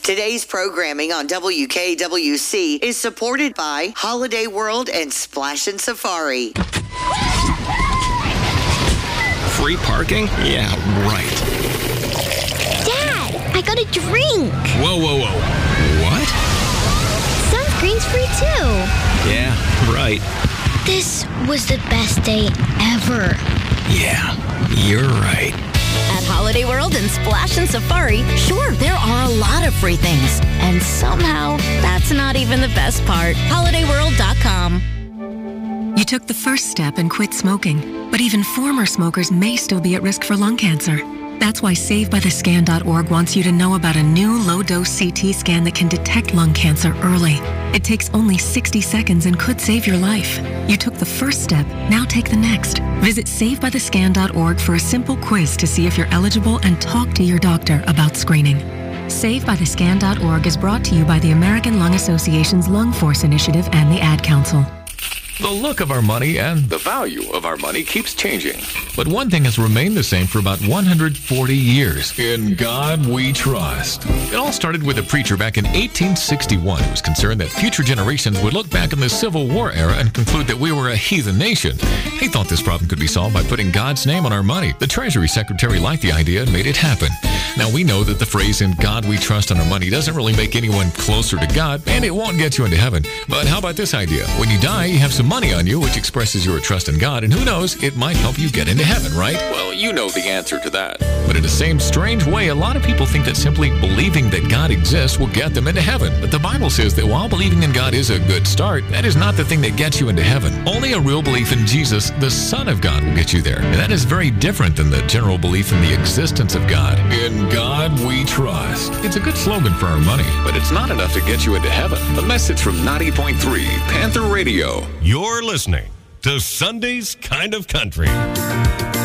Today's programming on WKWC is supported by Holiday World and Splashin' Safari. Free parking? Yeah, right. Dad, I got a drink. Whoa. What? Sunscreen's free too. Yeah, right. This was the best day ever. Yeah, you're right. At Holiday World and Splashin' Safari, sure, there are a lot of free things. And somehow, that's not even the best part. HolidayWorld.com. You took the first step and quit smoking, but even former smokers may still be at risk for lung cancer. That's why SaveByTheScan.org wants you to know about a new low-dose CT scan that can detect lung cancer early. It takes only 60 seconds and could save your life. You took the first step, now take the next. Visit SaveByTheScan.org for a simple quiz to see if you're eligible and talk to your doctor about screening. SaveByTheScan.org is brought to you by the American Lung Association's Lung Force Initiative and the Ad Council. The look of our money and the value of our money keeps changing. But one thing has remained the same for about 140 years. In God we trust. It all started with a preacher back in 1861 who was concerned that future generations would look back in the Civil War era and conclude that we were a heathen nation. He thought this problem could be solved by putting God's name on our money. The Treasury Secretary liked the idea and made it happen. Now we know that the phrase "in God we trust" on our money doesn't really make anyone closer to God, and it won't get you into heaven. But how about this idea? When you die, you have some money on you, which expresses your trust in God, and who knows, it might help you get into heaven, right? Well, you know the answer to that. But in the same strange way, a lot of people think that simply believing that God exists will get them into heaven. But the Bible says that while believing in God is a good start, that is not the thing that gets you into heaven. Only a real belief in Jesus, the Son of God, will get you there. And that is very different than the general belief in the existence of God. In God we trust. It's a good slogan for our money, but it's not enough to get you into heaven. A message from 90.3 Panther Radio. You're listening to Sunday's Kind of Country.